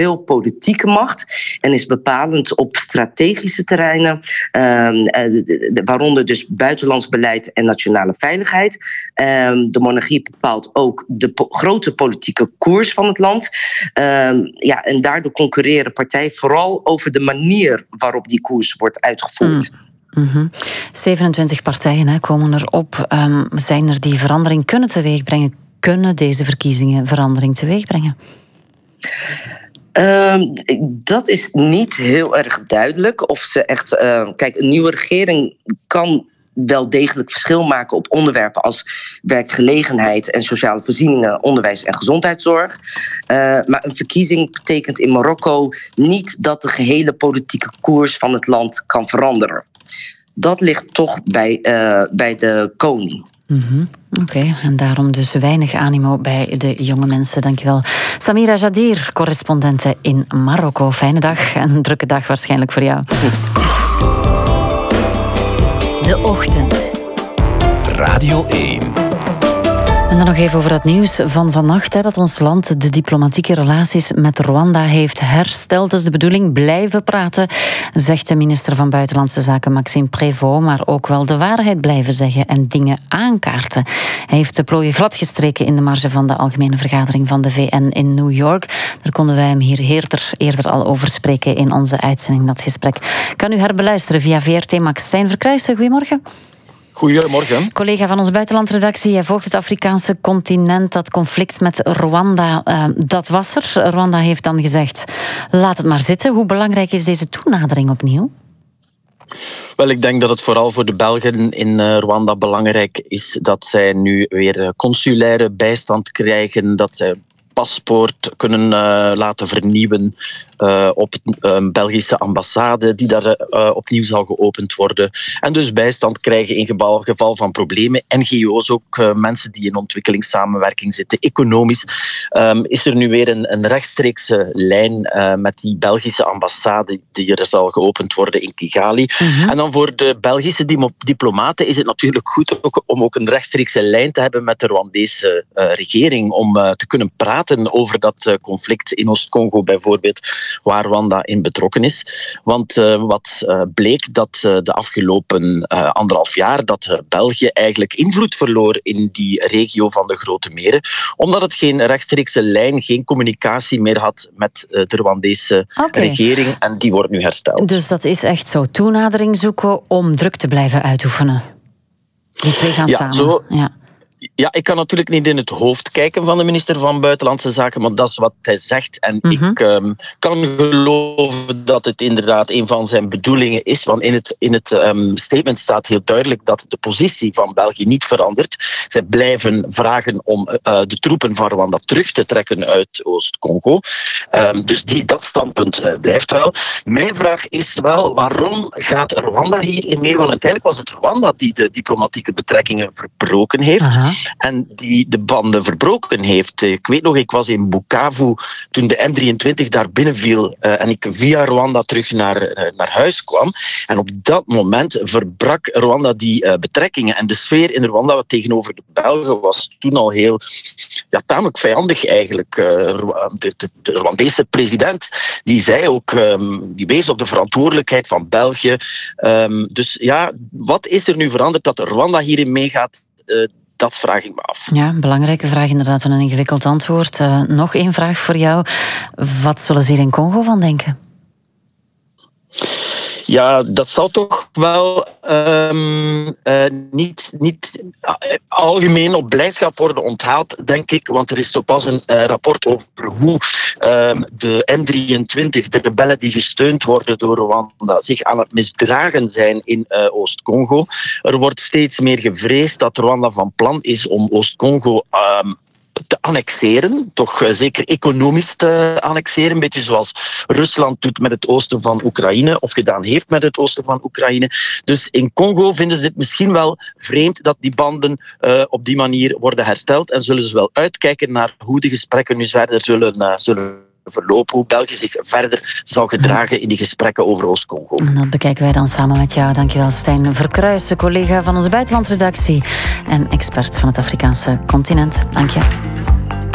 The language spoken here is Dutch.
veel politieke macht en is bepalend op strategische terreinen, waaronder dus buitenlands beleid en nationale veiligheid. De monarchie bepaalt ook de grote politieke koers van het land. En daardoor concurreren partijen vooral over de manier waarop die koers wordt uitgevoerd. 27 partijen komen erop. Zijn er die verandering kunnen teweegbrengen? Kunnen deze verkiezingen verandering teweegbrengen? Dat is niet heel erg duidelijk. Of ze echt. Kijk, een nieuwe regering kan wel degelijk verschil maken op onderwerpen als werkgelegenheid en sociale voorzieningen, onderwijs en gezondheidszorg. Maar een verkiezing betekent in Marokko niet dat de gehele politieke koers van het land kan veranderen. Dat ligt toch bij de koning. Oké, en daarom dus weinig animo bij de jonge mensen. Dankjewel. Samira Jadir, correspondente in Marokko. Fijne dag en een drukke dag waarschijnlijk voor jou. De Ochtend. Radio 1. En dan nog even over dat nieuws van vannacht. Dat ons land de diplomatieke relaties met Rwanda heeft hersteld. Dat is de bedoeling, blijven praten, zegt de minister van Buitenlandse Zaken Maxime Prévost. Maar ook wel de waarheid blijven zeggen en dingen aankaarten. Hij heeft de plooien gladgestreken in de marge van de algemene vergadering van de VN in New York. Daar konden wij hem hier eerder al over spreken in onze uitzending, dat gesprek. Kan u herbeluisteren via VRT Max. Stijn Verkruijsen, goedemorgen. Goedemorgen. Collega van onze buitenlandredactie, jij volgt het Afrikaanse continent, dat conflict met Rwanda, dat was er. Rwanda heeft dan gezegd, laat het maar zitten. Hoe belangrijk is deze toenadering opnieuw? Wel, ik denk dat het vooral voor de Belgen in Rwanda belangrijk is dat zij nu weer consulaire bijstand krijgen, dat zij paspoort kunnen laten vernieuwen op een Belgische ambassade die daar opnieuw zal geopend worden. En dus bijstand krijgen in geval van problemen. NGO's ook, mensen die in ontwikkelingssamenwerking zitten. Economisch is er nu weer een rechtstreekse lijn met die Belgische ambassade die er zal geopend worden in Kigali. En dan voor de Belgische diplomaten is het natuurlijk goed om ook een rechtstreekse lijn te hebben met de Rwandese regering, om te kunnen praten over dat conflict in Oost-Congo bijvoorbeeld, waar Rwanda in betrokken is. Want wat bleek dat de afgelopen 1,5 jaar dat België eigenlijk invloed verloor in die regio van de Grote Meren, omdat het geen rechtstreekse lijn, geen communicatie meer had met de Rwandese regering, en die wordt nu hersteld. Dus dat is echt zo, toenadering zoeken om druk te blijven uitoefenen. Die twee gaan samen. Ja, ik kan natuurlijk niet in het hoofd kijken van de minister van Buitenlandse Zaken, maar dat is wat hij zegt. En ik kan geloven dat het inderdaad een van zijn bedoelingen is, want in het statement staat heel duidelijk dat de positie van België niet verandert. Zij blijven vragen om de troepen van Rwanda terug te trekken uit Oost-Congo. Dus dat standpunt blijft wel. Mijn vraag is wel, waarom gaat Rwanda hierin mee? Want uiteindelijk was het Rwanda die de diplomatieke betrekkingen verbroken heeft. En die de banden verbroken heeft. Ik weet nog, ik was in Bukavu toen de M23 daar binnenviel en ik via Rwanda terug naar huis kwam. En op dat moment verbrak Rwanda die betrekkingen. En de sfeer in Rwanda wat tegenover de Belgen was toen al heel tamelijk vijandig eigenlijk. De Rwandese president die zei ook, die wees op de verantwoordelijkheid van België. Dus ja, wat is er nu veranderd dat Rwanda hierin meegaat? Dat vraag ik me af. Ja, een belangrijke vraag, inderdaad, een ingewikkeld antwoord. Nog één vraag voor jou. Wat zullen ze hier in Congo van denken? Ja, dat zal toch wel niet algemeen op blijdschap worden onthaald, denk ik. Want er is zo pas een rapport over hoe de M23, de rebellen die gesteund worden door Rwanda, zich aan het misdragen zijn in Oost-Congo. Er wordt steeds meer gevreesd dat Rwanda van plan is om Oost-Congo te annexeren, toch zeker economisch te annexeren, een beetje zoals Rusland doet met het oosten van Oekraïne, of gedaan heeft met het oosten van Oekraïne. Dus in Congo vinden ze het misschien wel vreemd dat die banden op die manier worden hersteld, en zullen ze wel uitkijken naar hoe de gesprekken nu verder zullen verlopen, hoe België zich verder zal gedragen in die gesprekken over Oost-Congo. En dat bekijken wij dan samen met jou. Dankjewel, Stijn Verkruijsen, collega van onze buitenlandredactie en expert van het Afrikaanse continent. Dank je.